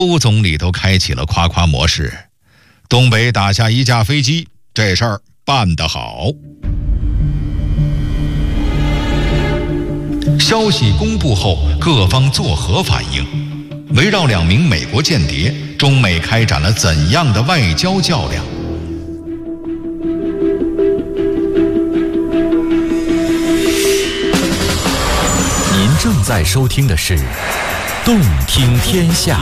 周总理都开启了夸夸模式，东北打下一架飞机，这事儿办得好。消息公布后，各方作何反应？围绕2名美国间谍，中美开展了怎样的外交较量？ 您正在收听的是《动听天下》。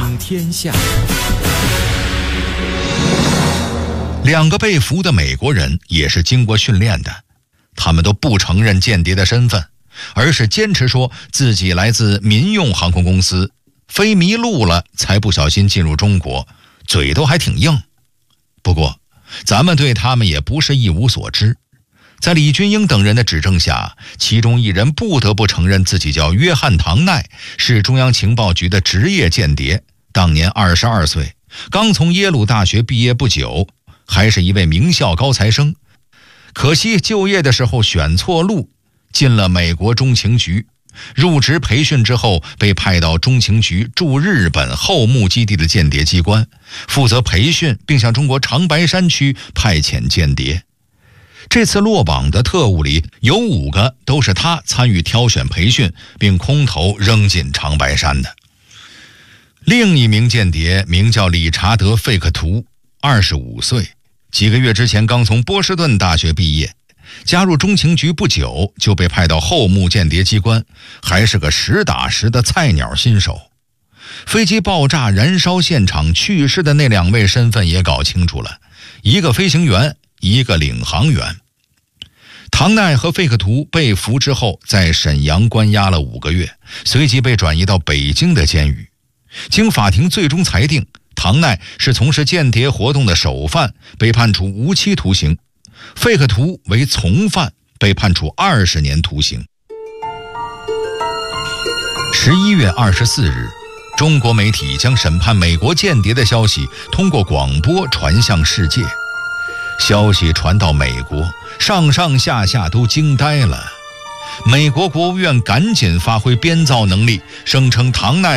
2个被俘的美国人也是经过训练的，他们都不承认间谍的身份，而是坚持说自己来自民用航空公司，飞迷路了才不小心进入中国，嘴都还挺硬。不过咱们对他们也不是一无所知，在李军英等人的指证下，其中一人不得不承认自己叫约翰·唐奈，是中央情报局的职业间谍，当年22岁，刚从耶鲁大学毕业不久，还是一位名校高材生。可惜就业的时候选错路，进了美国中情局，入职培训之后被派到中情局驻日本后木基地的间谍机关，负责培训并向中国长白山区派遣间谍。这次落网的特务里有5个都是他参与挑选培训并空投扔进长白山的。另一名间谍名叫理查德·费克图，25岁，几个月之前刚从波士顿大学毕业，加入中情局不久就被派到后木间谍机关，还是个实打实的菜鸟新手。飞机爆炸燃烧现场去世的那2位身份也搞清楚了，一个飞行员，一个领航员。唐奈和费克图被俘之后，在沈阳关押了5个月，随即被转移到北京的监狱。经法庭最终裁定，唐奈是从事间谍活动的首犯，被判处无期徒刑；费克图为从犯，被判处20年徒刑。11月24日，中国媒体将审判美国间谍的消息通过广播传向世界。消息传到美国，上上下下都惊呆了。美国国务院赶紧发挥编造能力，声称唐奈